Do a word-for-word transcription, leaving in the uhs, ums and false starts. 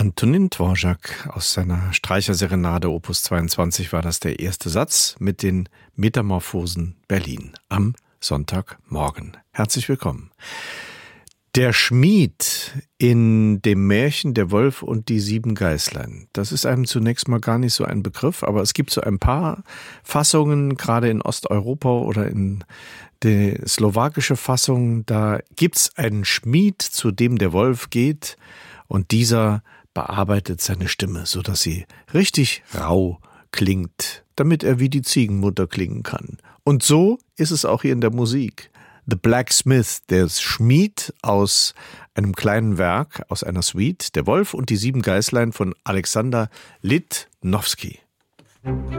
Antonin Dvorak aus seiner Streicherserenade Opus zweiundzwanzig war das der erste Satz mit den Metamorphosen Berlin am Sonntagmorgen. Herzlich willkommen. Der Schmied in dem Märchen Der Wolf und die sieben Geißlein, das ist einem zunächst mal gar nicht so ein Begriff, aber es gibt so ein paar Fassungen, gerade in Osteuropa oder in die slowakische Fassung, da gibt's einen Schmied, zu dem der Wolf geht und dieser bearbeitet seine Stimme, so dass sie richtig rau klingt, damit er wie die Ziegenmutter klingen kann. Und so ist es auch hier in der Musik. The Blacksmith, der Schmied aus einem kleinen Werk, aus einer Suite, Der Wolf und die sieben Geißlein von Alexander Litnowsky.